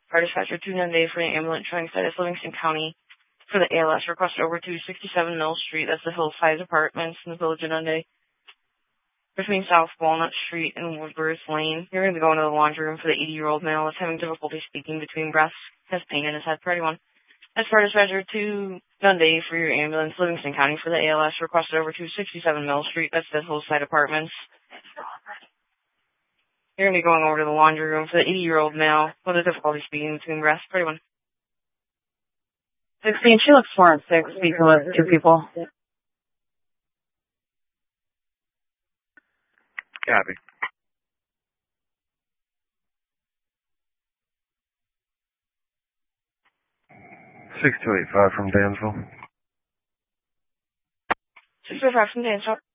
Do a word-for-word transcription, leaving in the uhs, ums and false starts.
Fire dispatcher two Monday for the ambulance showing status Livingston County for the A L S. Request over to sixty-seven Mill Street. That's the Hillside Apartments in the Village of Nunde. Between South Walnut Street and Woodworth Lane. You're going to be going to the laundry room for the eighty-year-old male that's having difficulty speaking between breaths. Has pain in his head. For anyone. As far as dispatcher two Dundee for your ambulance, Livingston County for the A L S. Requested over to sixty-seven Mill Street. That's the Hillside Apartments. You're going to be going over to the laundry room for the eighty-year-old male with a difficulty speaking between breaths. For anyone. sixteen, she looks four and six, speaking with two people. Copy. six two eight five from Dansville. six two eight five from Dansville.